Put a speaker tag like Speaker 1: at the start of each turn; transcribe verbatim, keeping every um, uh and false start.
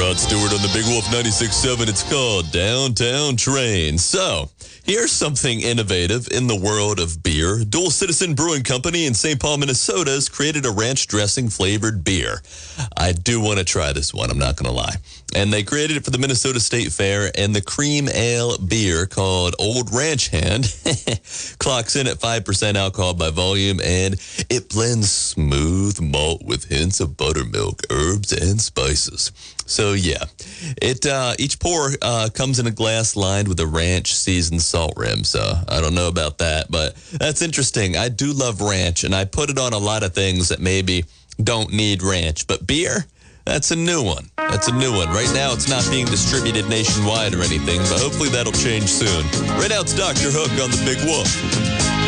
Speaker 1: Rod Stewart on the Big Wolf ninety-six point seven. It's called Downtown Train. So, here's something innovative in the world of beer. Dual Citizen Brewing Company in Saint Paul, Minnesota has created a ranch dressing flavored beer. I do want to try this one, I'm not going to lie. And they created it for the Minnesota State Fair, and the cream ale beer called Old Ranch Hand clocks in at five percent alcohol by volume, and it blends smooth malt with hints of buttermilk, herbs, and spices. So yeah, it uh, each pour uh, comes in a glass lined with a ranch seasoned salt rim. So I don't know about that, but that's interesting. I do love ranch, and I put it on a lot of things that maybe don't need ranch, but beer, that's a new one. That's a new one. Right now, it's not being distributed nationwide or anything, but hopefully that'll change soon. Right now, it's Doctor Hook on the Big Wolf.